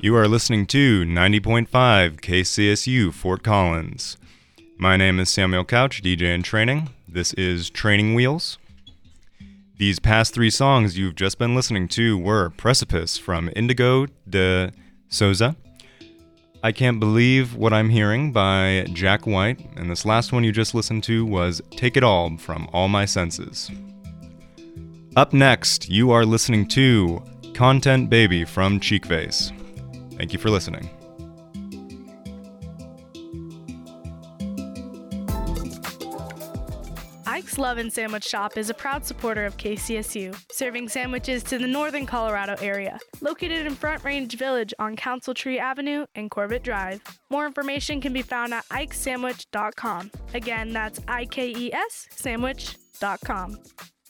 You are listening to 90.5 KCSU Fort Collins. My name is Samuel Couch, DJ in training. This is Training Wheels. These past three songs you've just been listening to were Precipice from Indigo de Souza, I Can't Believe What I'm Hearing by Jack White, and this last one you just listened to was Take It All from All My Senses. Up next, you are listening to Content Baby from Cheekface. Thank you for listening. Ike's Love-In Sandwich Shop is a proud supporter of KCSU, serving sandwiches to the northern Colorado area, located in Front Range Village on Council Tree Avenue and Corbett Drive. More information can be found at ikesandwich.com. Again, that's IKES sandwich.com.